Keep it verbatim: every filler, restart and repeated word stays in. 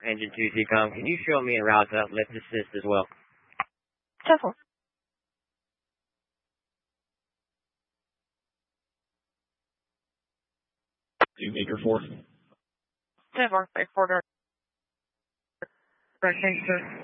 Engine two Z com, can you show me en route to lift assist as well? ten four. Two Maker four. ten four, Maker four. Right, thanks, sir.